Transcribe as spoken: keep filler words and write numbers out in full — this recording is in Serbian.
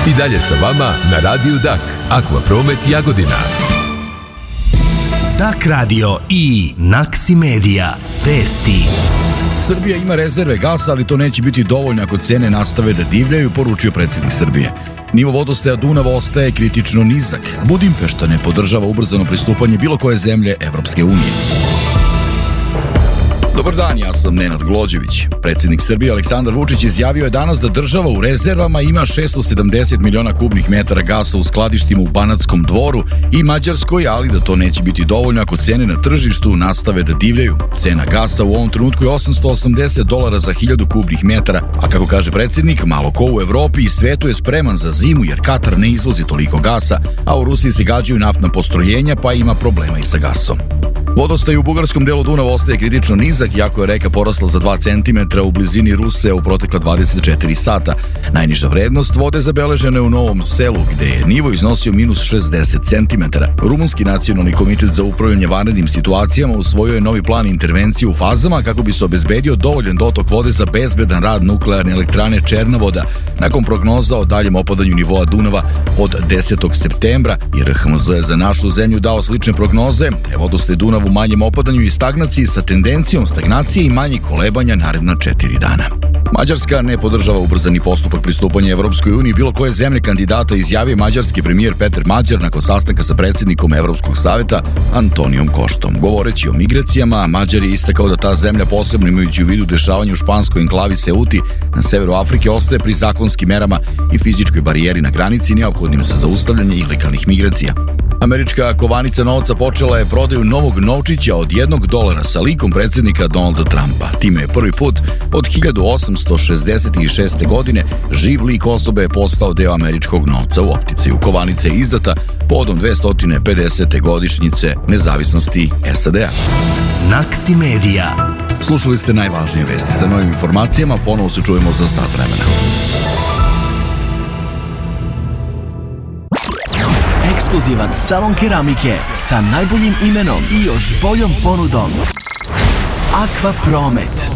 I dalje sa vama na Radiju Dak, Akvapromet Jagodina. Dak radio i Naksi Media. Vesti. Srbija ima rezerve gasa, ali to neće biti dovoljno ako cene nastave da divljaju, poručio predsjednik Srbije. Nivo vodostaja Dunava ostaje kritično nizak. Budimpešta ne podržava ubrzano pristupanje bilo koje zemlje Evropske unije. Dobar dan, ja sam Nenad Glođević. Predsjednik Srbije Aleksandar Vučić izjavio je danas da država u rezervama ima šesto sedamdeset miliona kubnih metara gasa u skladištima u Banatskom Dvoru i Mađarskoj, ali da to neće biti dovoljno ako cene na tržištu nastave da divljaju. Cena gasa u ovom trenutku je osamsto osamdeset dolara za hiljadu kubnih metara, a kako kaže predsjednik, malo ko u Evropi i svetu je spreman za zimu jer Katar ne izvozi toliko gasa, a u Rusiji se gađaju naftna postrojenja pa ima problema i sa gasom. Vodostaj u bugarskom delu Dunava ostaje kritično nizak, iako je reka porasla za dva centimetra u blizini Ruse u protekla dvadeset četiri sata. Najniža vrednost vode zabeležena je u Novom Selu, gde je nivo iznosio minus šezdeset centimetara. Rumunski nacionalni komitet za upravljanje vanrednim situacijama usvojio je novi plan intervencije u fazama kako bi se obezbedio dovoljan dotok vode za bezbedan rad nuklearne elektrane Černa-Voda, nakon prognoza o daljem opadanju nivoa Dunava od desetog septembra, i R H M Z je za našu zemlju dao slične prognoze, te vodostaj Dunava u manjem opadanju i stagnaciji sa tendencijom stagnacije i manjih kolebanja naredna četiri dana. Mađarska ne podržava ubrzani postupak pristupanja Evropskoj uniji bilo koje zemlje kandidata, izjavio mađarski premijer Peter Mađar nakon sastanka sa predsjednikom Evropskog saveta Antonijom Koštom. Govoreći o migracijama, Mađar je istakao da ta zemlja, posebno imajući u vidu dešavanje u španskoj enklavi Ceuti na severu Afrike, ostaje pri zakonskim merama i fizičkoj barijeri na granici neophodnim za zaustavljanje ilegalnih migracija. Američka kovanica novca počela je prodaju novog novčića od jednog dolara sa likom predsjednika Donalda Trumpa. Time je prvi put od hiljadu osamsto šezdeset šeste. godine živ lik osobe je postao deo američkog novca u opticaju. Kovanica je izdata povodom dvesta pedesete godišnjice nezavisnosti S A D-a. Naksi Media. Slušali ste najvažnije vesti. Sa novim informacijama ponovo se čujemo za sat vremena. Ekskluzivan salon keramike sa najboljim imenom i još boljom ponudom. Akvapromet.